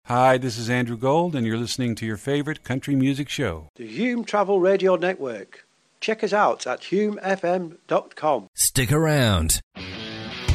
Hi, this is Andrew Gold, and you're listening to your favorite country music show, the Hume Travel Radio Network. Check us out at humefm.com. Stick around.